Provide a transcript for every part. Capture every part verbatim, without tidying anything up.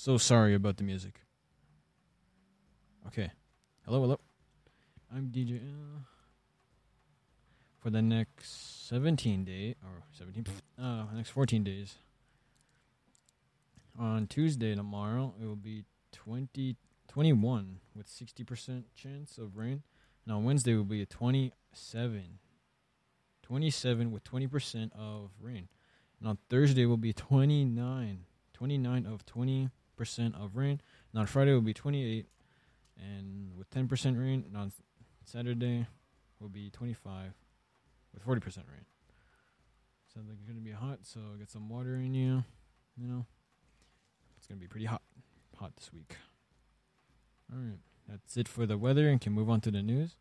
So sorry about the music. Okay. Hello, hello. I'm D J L. For the next seventeen day or seventeen, uh, next fourteen days. On Tuesday tomorrow, it will be twenty, twenty-one with sixty percent chance of rain. And on Wednesday, it will be a twenty-seven. twenty-seven with twenty percent of rain. And on Thursday, it will be twenty-nine. twenty-nine of twenty percent of rain. And on Friday, it will be twenty-eight and with ten percent rain. And on Saturday, will be twenty-five with forty percent rain. Sounds like it's going to be hot, so get some water in you. You know, it's going to be pretty hot. Hot this week. All right. That's it for the weather, and can move on to the news.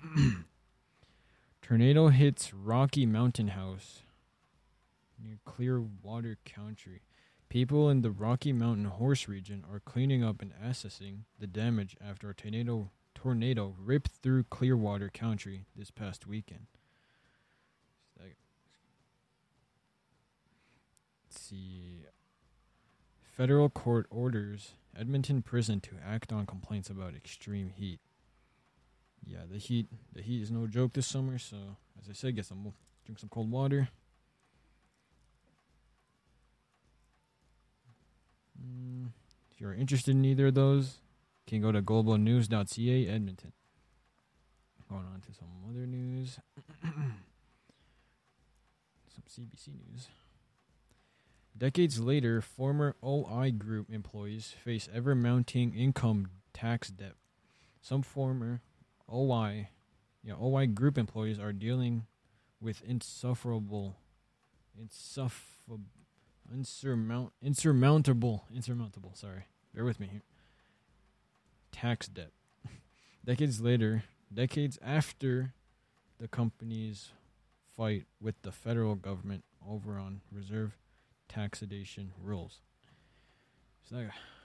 Tornado hits Rocky Mountain House near Clearwater County. People in the Rocky Mountain Horse region are cleaning up and assessing the damage after a tornado tornado ripped through Clearwater County this past weekend. Let's see. Federal court orders Edmonton prison to act on complaints about extreme heat. Yeah, the heat the heat is no joke this summer, so as I said, get some drink some cold water. Mm, if you're interested in either of those, you can go to global news dot c a Edmonton. Going on to some other news. Some C B C news. Decades later, former O I Group employees face ever-mounting income tax debt. Some former O I, yeah, O I Group employees are dealing with insufferable, insufferable, insurmount, insurmountable, insurmountable. Sorry, bear with me here. Tax debt. Decades later, decades after the company's fight with the federal government over on reserve taxation rules. So,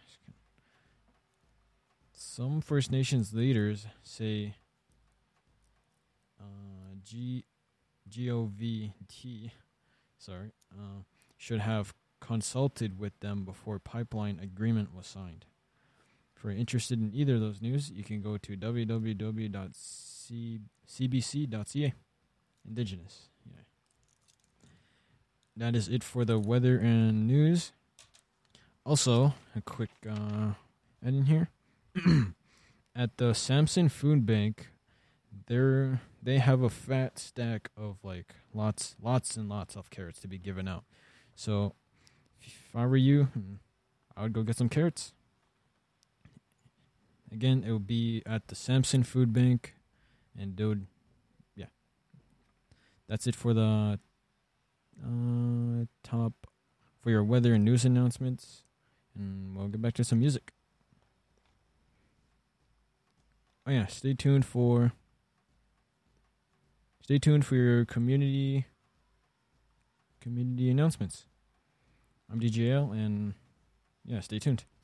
some First Nations leaders say uh, G GOVT, sorry, uh, should have consulted with them before pipeline agreement was signed. If you're interested in either of those news, you can go to w w w dot c b c dot c a. Indigenous. Yeah. That is it for the weather and news. Also, a quick uh, add in here. At the Samson Food Bank, there they have a fat stack of like lots, lots and lots of carrots to be given out. So, if I were you, I would go get some carrots. Again, it will be at the Samson Food Bank, and dude, yeah, that's it for the uh, top for your weather and news announcements, and we'll get back to some music. Oh yeah, stay tuned for stay tuned for your community community announcements. I'm D J L, and yeah, stay tuned.